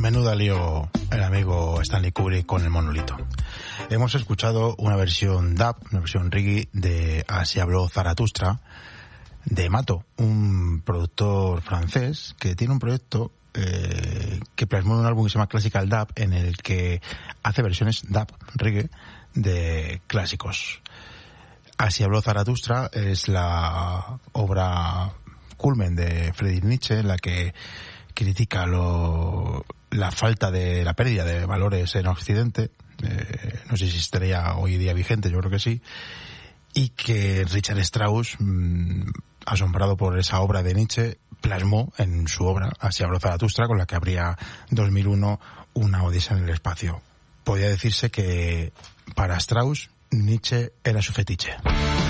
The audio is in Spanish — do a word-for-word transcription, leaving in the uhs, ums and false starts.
Menuda lío el amigo Stanley Kubrick con el monolito. Hemos escuchado una versión dub, una versión reggae de Así habló Zaratustra, de Mato, un productor francés que tiene un proyecto eh, que plasmó en un álbum que se llama Classical Dub, en el que hace versiones dub, reggae, de clásicos. Así habló Zaratustra es la obra culmen de Friedrich Nietzsche, en la que critica lo, la falta de la pérdida de valores en Occidente, eh, no sé si estaría hoy día vigente, yo creo que sí, y que Richard Strauss, mmm, asombrado por esa obra de Nietzsche, plasmó en su obra Así habló Zaratustra, con la que abría dos mil uno una odisea en el espacio. Podría decirse que para Strauss Nietzsche era su fetiche.